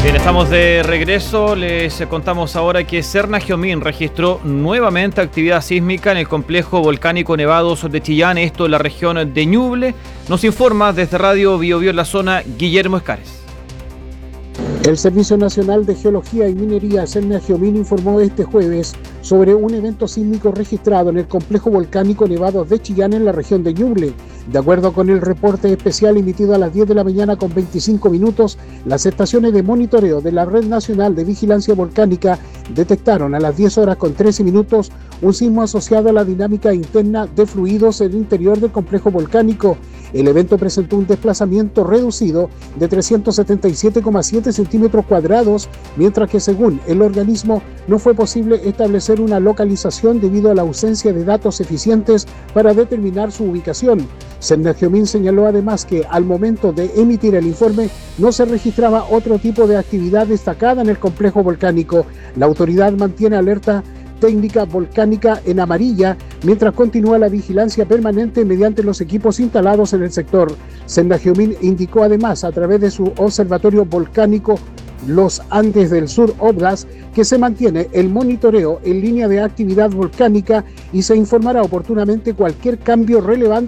Bien, estamos de regreso. Les contamos ahora que Serna-Giomín registró nuevamente actividad sísmica en el complejo volcánico Nevados de Chillán, esto en la región de Ñuble. Nos informa desde Radio Biobío en la zona Guillermo Escares. El Servicio Nacional de Geología y Minería Serna-Giomín informó este jueves sobre un evento sísmico registrado en el complejo volcánico Nevados de Chillán en la región de Ñuble. De acuerdo con el reporte especial emitido a las 10 de la mañana con 25 minutos, las estaciones de monitoreo de la Red Nacional de Vigilancia Volcánica detectaron a las 10 horas con 13 minutos un sismo asociado a la dinámica interna de fluidos en el interior del complejo volcánico. El evento presentó un desplazamiento reducido de 377,7 centímetros cuadrados, mientras que según el organismo no fue posible establecer una localización debido a la ausencia de datos eficientes para determinar su ubicación. Serna-Giomín señaló además que al momento de emitir el informe no se registraba otro tipo de actividad destacada en el complejo volcánico. La autoridad mantiene alerta técnica volcánica en amarilla, mientras continúa la vigilancia permanente mediante los equipos instalados en el sector. Serna-Giomín indicó además a través de su observatorio volcánico Los Andes del Sur OBLAS que se mantiene el monitoreo en línea de actividad volcánica y se informará oportunamente cualquier cambio relevante